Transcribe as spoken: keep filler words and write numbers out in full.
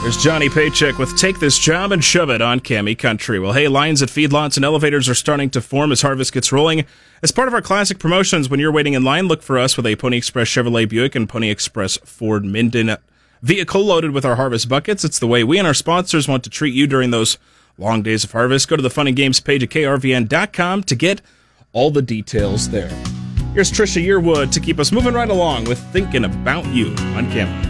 There's Johnny Paycheck with Take This Job and Shove It on Cami Country. Well, hey, lines at feedlots and elevators are starting to form as harvest gets rolling. As part of our classic promotions, when you're waiting in line, look for us with a Pony Express Chevrolet Buick and Pony Express Ford Minden vehicle loaded with our harvest buckets. It's the way we and our sponsors want to treat you during those long days of harvest. Go to the Fun and Games page at K R V N dot com to get all the details there. Here's Trisha Yearwood to keep us moving right along with Thinking About You on Cami.